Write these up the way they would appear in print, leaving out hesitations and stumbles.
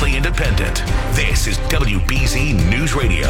relentlessly independent. This is WBZ News Radio.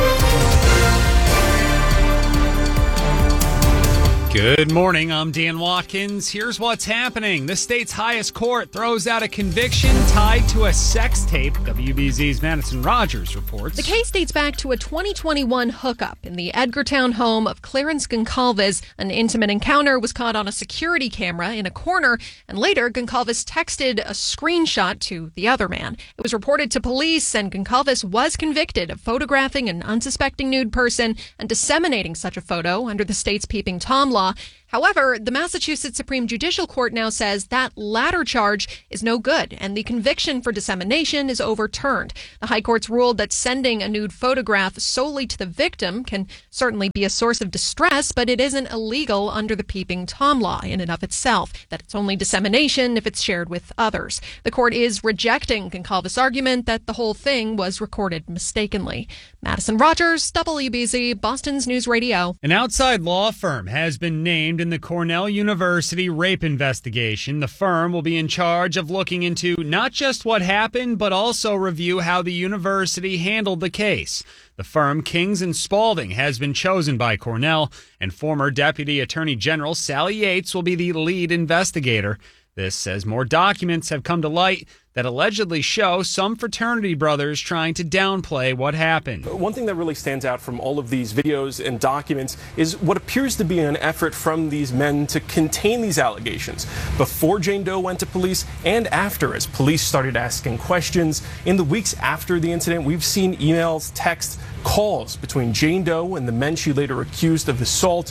Good morning, I'm Dan Watkins. Here's what's happening. The state's highest court throws out a conviction tied to a sex tape. WBZ's Madison Rogers reports. The case dates back to a 2021 hookup in the Edgartown home of Clarence Goncalves. An intimate encounter was caught on a security camera in a corner, and later Goncalves texted a screenshot to the other man. It was reported to police, and Goncalves was convicted of photographing an unsuspecting nude person and disseminating such a photo under the state's Peeping Tom law. However, the Massachusetts Supreme Judicial Court now says that latter charge is no good, and the conviction for dissemination is overturned. The High Court's ruled that sending a nude photograph solely to the victim can certainly be a source of distress, but it isn't illegal under the Peeping Tom law in and of itself, that it's only dissemination if it's shared with others. The court is rejecting Goncalves' argument that the whole thing was recorded mistakenly. Madison Rogers, WBZ, Boston's News Radio. An outside law firm has been named in the Cornell University rape investigation. The firm will be in charge of looking into not just what happened, but also review how the university handled the case. The firm, Kings and Spalding, has been chosen by Cornell, and former Deputy Attorney General Sally Yates will be the lead investigator. This as more documents have come to light that allegedly show some fraternity brothers trying to downplay what happened. One thing that really stands out from all of these videos and documents is what appears to be an effort from these men to contain these allegations. Before Jane Doe went to police and after, as police started asking questions. In the weeks after the incident, we've seen emails, texts, calls between Jane Doe and the men she later accused of assault.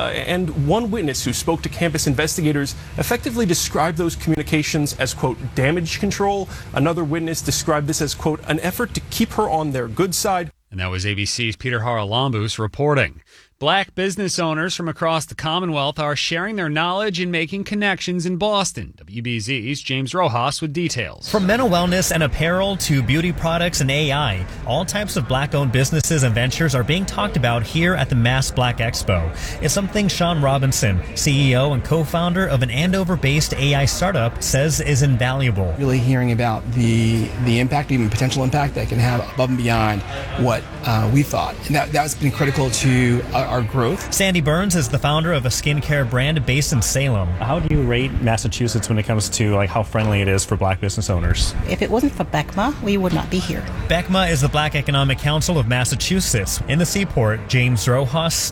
And one witness who spoke to campus investigators effectively described those communications as, quote, damage control. Another witness described this as, quote, an effort to keep her on their good side. And that was ABC's Peter Haralambous reporting. Black business owners from across the Commonwealth are sharing their knowledge and making connections in Boston. WBZ's James Rojas with details. From mental wellness and apparel to beauty products and AI, all types of Black-owned businesses and ventures are being talked about here at the Mass Black Expo. It's something Sean Robinson, CEO and co-founder of an Andover-based AI startup, says is invaluable. Really hearing about the impact, even potential impact that can have above and beyond what we thought. And that's been critical to our growth. Sandy Burns is the founder of a skincare brand based in Salem. How do you rate Massachusetts when it comes to how friendly it is for Black business owners? If it wasn't for BECMA, we would not be here. BECMA is the Black Economic Council of Massachusetts. In the Seaport, James Rojas,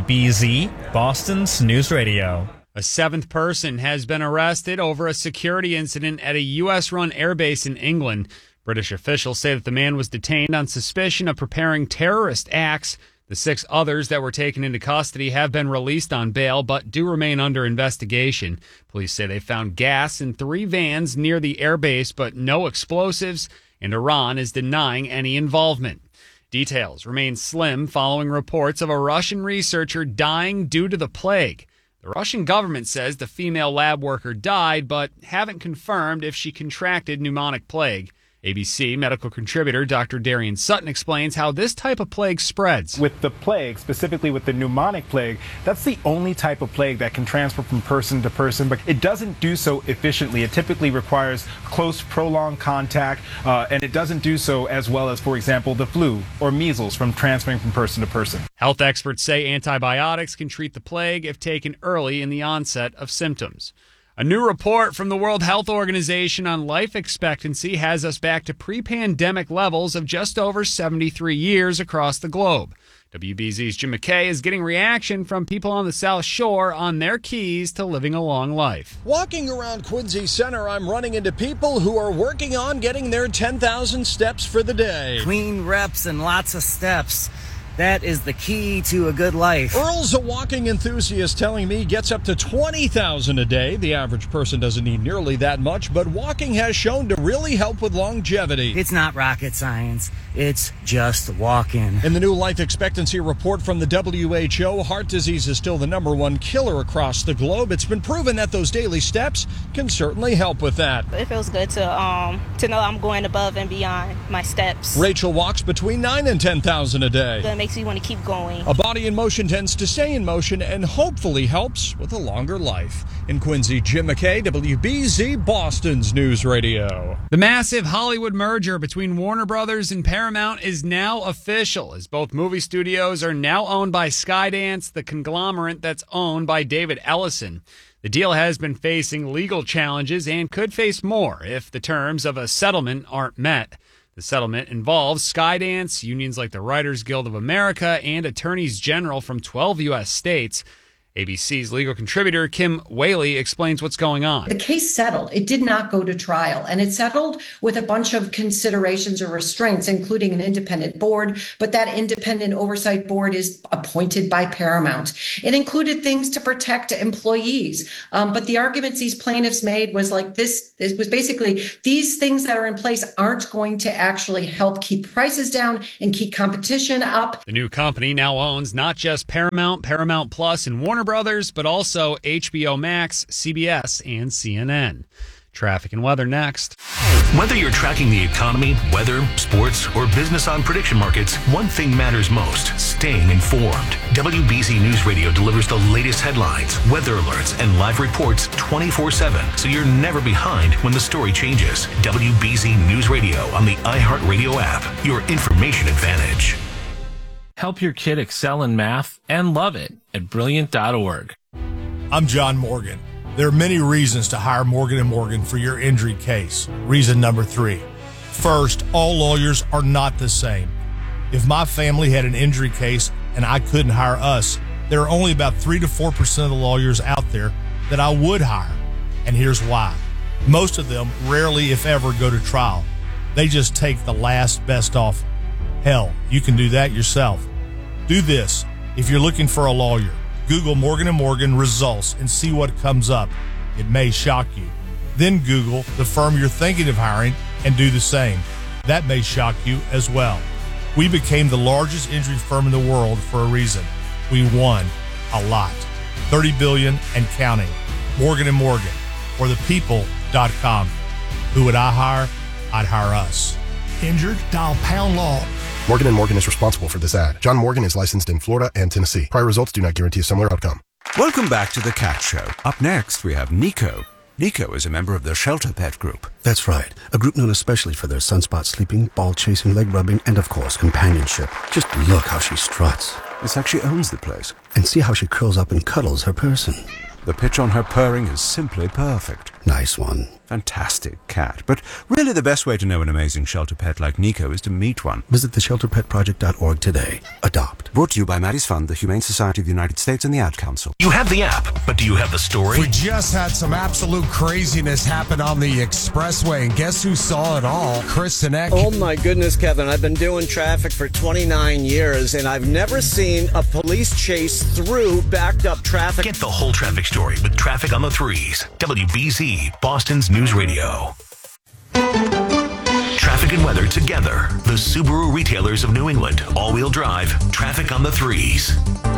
WBZ, Boston's News Radio. A seventh person has been arrested over a security incident at a U.S.-run airbase in England. British officials say that the man was detained on suspicion of preparing terrorist acts. The 6 others that were taken into custody have been released on bail, but do remain under investigation. Police say they found gas in 3 vans near the airbase, but no explosives, and Iran is denying any involvement. Details remain slim following reports of a Russian researcher dying due to the plague. The Russian government says the female lab worker died, but haven't confirmed if she contracted pneumonic plague. ABC medical contributor Dr. Darian Sutton explains how this type of plague spreads. With the plague, specifically with the pneumonic plague, that's the only type of plague that can transfer from person to person, but it doesn't do so efficiently. It typically requires close, prolonged contact, and it doesn't do so as well as, for example, the flu or measles from transferring from person to person. Health experts say antibiotics can treat the plague if taken early in the onset of symptoms. A new report from the World Health Organization on life expectancy has us back to pre-pandemic levels of just over 73 years across the globe. WBZ's Jim McKay is getting reaction from people on the South Shore on their keys to living a long life. Walking around Quincy Center, I'm running into people who are working on getting their 10,000 steps for the day. Clean reps and lots of steps. That is the key to a good life. Earl's a walking enthusiast telling me gets up to 20,000 a day. The average person doesn't need nearly that much, but walking has shown to really help with longevity. It's not rocket science. It's just walking. In the new life expectancy report from the WHO, heart disease is still the #1 killer across the globe. It's been proven that those daily steps can certainly help with that. It feels good to know I'm going above and beyond my steps. Rachel walks between 9,000 and 10,000 a day. It makes me want to keep going. A body in motion tends to stay in motion and hopefully helps with a longer life. In Quincy, Jim McKay, WBZ, Boston's News Radio. The massive Hollywood merger between Warner Brothers and Paramount is now official, as both movie studios are now owned by Skydance, the conglomerate that's owned by David Ellison. The deal has been facing legal challenges and could face more if the terms of a settlement aren't met. The settlement involves Skydance, unions like the Writers Guild of America, and attorneys general from 12 U.S. states. ABC's legal contributor Kim Whaley explains what's going on. The case settled. It did not go to trial, and it settled with a bunch of considerations or restraints, including an independent board, but that independent oversight board is appointed by Paramount. It included things to protect employees, but the arguments these plaintiffs made was like this. It was basically these things that are in place aren't going to actually help keep prices down and keep competition up. The new company now owns not just Paramount, Paramount Plus, and Warner Brothers, but also HBO Max, CBS, and CNN. Traffic and weather next. Whether you're tracking the economy, weather, sports, or business on prediction markets, one thing matters most: staying informed. WBZ News Radio delivers the latest headlines, weather alerts, and live reports 24/7, so you're never behind when the story changes. WBZ News Radio on the iHeartRadio app, your information advantage. Help your kid excel in math and love it at Brilliant.org. I'm John Morgan. There are many reasons to hire Morgan & Morgan for your injury case. Reason number 3. First, all lawyers are not the same. If my family had an injury case and I couldn't hire us, there are only about 3 to 4% of the lawyers out there that I would hire. And here's why. Most of them rarely, if ever, go to trial. They just take the last best offer. Hell, you can do that yourself. Do this. If you're looking for a lawyer, Google Morgan & Morgan results and see what comes up. It may shock you. Then Google the firm you're thinking of hiring and do the same. That may shock you as well. We became the largest injury firm in the world for a reason. We won a lot. $30 billion and counting. Morgan & Morgan, or thepeople.com. Who would I hire? I'd hire us. Injured? Dial pound law. Morgan & Morgan is responsible for this ad. John Morgan is licensed in Florida and Tennessee. Prior results do not guarantee a similar outcome. Welcome back to The Cat Show. Up next, we have Nico. Nico is a member of the Shelter Pet Group. That's right. A group known especially for their sunspot sleeping, ball chasing, leg rubbing, and of course, companionship. Just look how she struts. It's like she owns the place. And see how she curls up and cuddles her person. The pitch on her purring is simply perfect. Nice one. Fantastic cat. But really the best way to know an amazing shelter pet like Nico is to meet one. Visit theshelterpetproject.org today. Adopt. Brought to you by Maddie's Fund, the Humane Society of the United States, and the Ad Council. You have the app, but do you have the story? We just had some absolute craziness happen on the expressway, and guess who saw it all? Chris Sinek. Oh my goodness, Kevin. I've been doing traffic for 29 years, and I've never seen a police chase through backed up traffic. Get the whole traffic story with Traffic on the Threes. WBZ, Boston's News Radio. Traffic and weather together. The Subaru retailers of New England. All-wheel drive. Traffic on the Threes.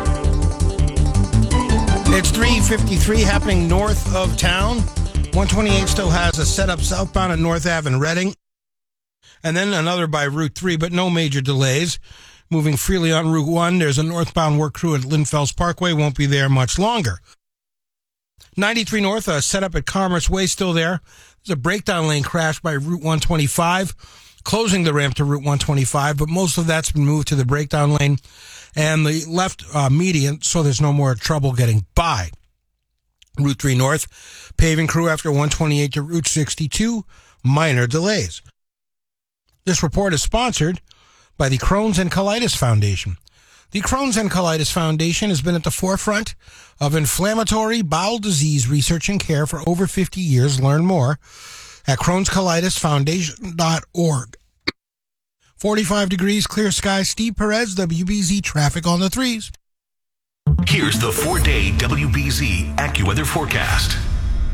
It's 3:53 happening north of town. 128 still has a setup southbound at North Ave in Reading. And then another by Route 3, but no major delays. Moving freely on Route 1, there's a northbound work crew at Linfells Parkway. Won't be there much longer. 93 North, a setup at Commerce Way still there. There's a breakdown lane crash by Route 125, closing the ramp to Route 125, but most of that's been moved to the breakdown lane and the left median, so there's no more trouble getting by. Route 3 North, paving crew after 128 to Route 62, minor delays. This report is sponsored by the Crohn's and Colitis Foundation. The Crohn's and Colitis Foundation has been at the forefront of inflammatory bowel disease research and care for over 50 years. Learn more at Crohn'sColitisFoundation.org. 45 degrees, clear skies. Steve Perez, WBZ Traffic on the Threes. Here's the 4-day WBZ AccuWeather forecast.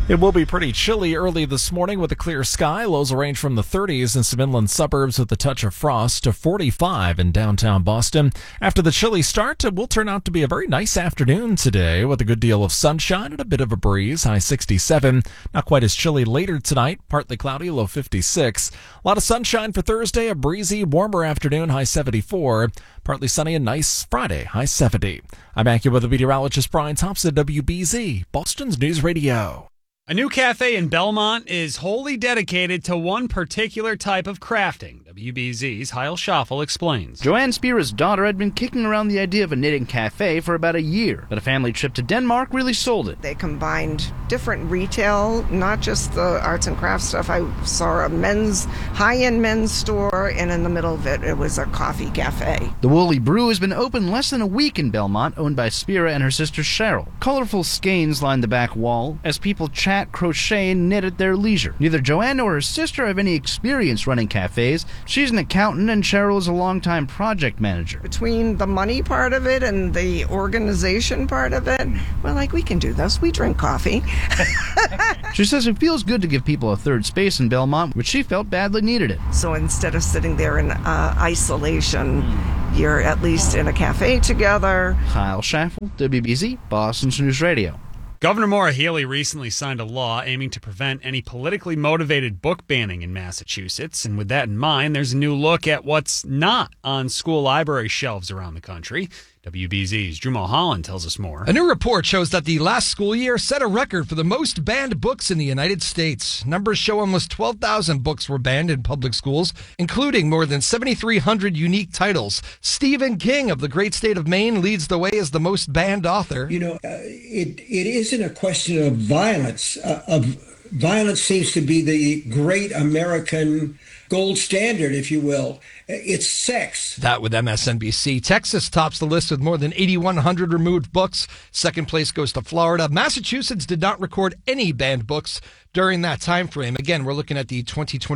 It will be pretty chilly early this morning with a clear sky. Lows will range from the 30s in some inland suburbs with a touch of frost to 45 in downtown Boston. After the chilly start, it will turn out to be a very nice afternoon today with a good deal of sunshine and a bit of a breeze, high 67. Not quite as chilly later tonight, partly cloudy, low 56. A lot of sunshine for Thursday, a breezy, warmer afternoon, high 74. Partly sunny and nice Friday, high 70. I'm AccuWeather meteorologist Brian Thompson, WBZ, Boston's News Radio. A new cafe in Belmont is wholly dedicated to one particular type of crafting. WBZ's Heil Schaffel explains. Joanne Spira's daughter had been kicking around the idea of a knitting cafe for about a year, but a family trip to Denmark really sold it. They combined different retail, not just the arts and crafts stuff. I saw a high-end men's store, and in the middle of it was a coffee cafe. The Woolly Brew has been open less than a week in Belmont, owned by Spira and her sister Cheryl. Colorful skeins line the back wall as people chat, crochet, and knit at their leisure. Neither Joanne nor her sister have any experience running cafes. She's an accountant, and Cheryl is a longtime project manager. Between the money part of it and the organization part of it, we can do this. We drink coffee. She says it feels good to give people a third space in Belmont, which she felt badly needed it. So instead of sitting there in isolation, you're at least in a cafe together. Heil Schaffel, WBZ, Boston's News Radio. Governor Maura Healey recently signed a law aiming to prevent any politically motivated book banning in Massachusetts. And with that in mind, there's a new look at what's not on school library shelves around the country. WBZ's Drew Mulholland tells us more. A new report shows that the last school year set a record for the most banned books in the United States. Numbers show almost 12,000 books were banned in public schools, including more than 7,300 unique titles. Stephen King of the great state of Maine leads the way as the most banned author. It isn't a question of violence. Violence seems to be the great American gold standard, if you will. It's sex. That with MSNBC. Texas tops the list with more than 8,100 removed books. Second place goes to Florida. Massachusetts did not record any banned books during that time frame. Again, we're looking at the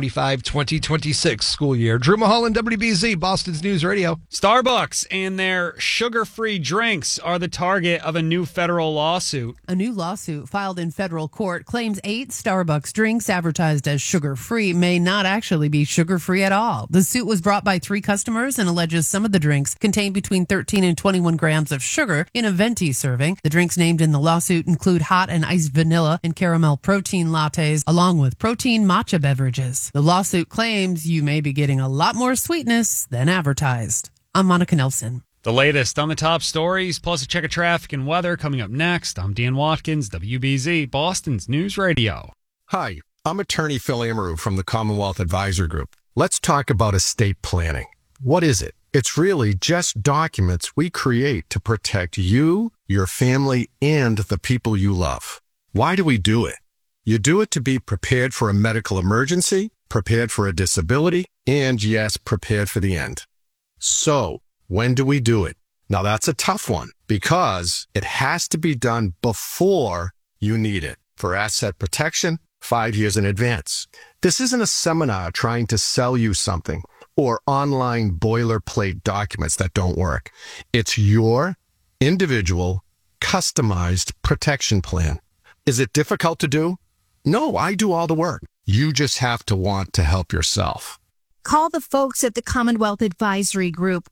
2025-2026 school year. Drew Mulholland, WBZ, Boston's News Radio. Starbucks and their sugar-free drinks are the target of a new federal lawsuit. A new lawsuit filed in federal court claims 8 Starbucks drinks advertised as sugar-free may not actually be sugar-free at all. The suit was brought by 3 customers and alleges some of the drinks contain between 13 and 21 grams of sugar in a venti serving. The drinks named in the lawsuit include hot and iced vanilla and caramel protein lattes, along with protein matcha beverages. The lawsuit claims you may be getting a lot more sweetness than advertised. I'm Monica Nelson. The latest on the top stories, plus a check of traffic and weather coming up next. I'm Dan Watkins, WBZ, Boston's News Radio. Hi, I'm attorney Phil Amaru from the Commonwealth Advisor Group. Let's talk about estate planning. What is it? It's really just documents we create to protect you, your family, and the people you love. Why do we do it? You do it to be prepared for a medical emergency, prepared for a disability, and yes, prepared for the end. So, when do we do it? Now that's a tough one because it has to be done before you need it. For asset protection, 5 years in advance. This isn't a seminar trying to sell you something or online boilerplate documents that don't work. It's your individual, customized protection plan. Is it difficult to do? No, I do all the work. You just have to want to help yourself. Call the folks at the Commonwealth Advisory Group,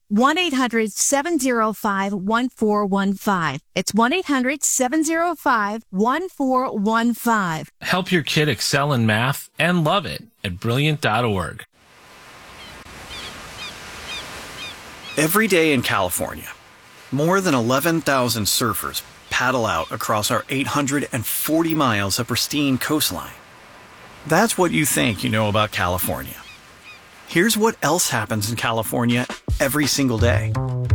1-800-705-1415. It's 1-800-705-1415. Help your kid excel in math and love it at Brilliant.org. Every day in California, more than 11,000 surfers paddle out across our 840 miles of pristine coastline. That's what you think you know about California. Here's what else happens in California every single day.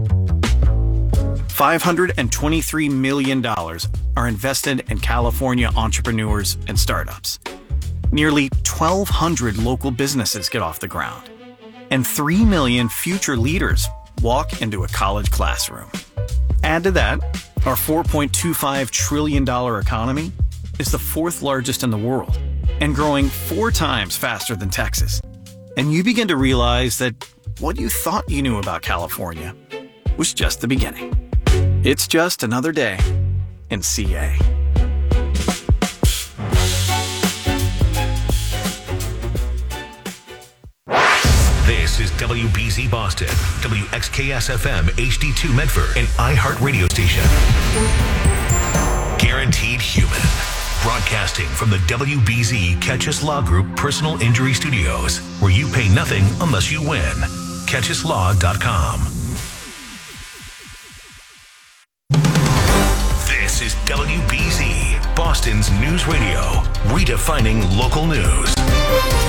$523 million are invested in California entrepreneurs and startups. Nearly 1,200 local businesses get off the ground. And 3 million future leaders walk into a college classroom. Add to that, our $4.25 trillion economy is the 4th largest in the world and growing 4 times faster than Texas. And you begin to realize that what you thought you knew about California was just the beginning. It's just another day in CA. This is WBZ Boston, WXKS-FM HD2 Medford, and iHeart Radio Station. Guaranteed Human. Broadcasting from the WBZ Catchus Law Group Personal Injury Studios, where you pay nothing unless you win. CatchusLaw.com. This is WBZ, Boston's news radio, redefining local news.